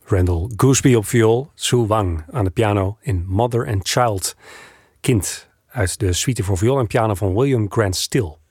Randall Gooseby op viool, Sue Wang aan de piano in Mother and Child, Kind, uit de suite voor viool en piano van William Grant Still.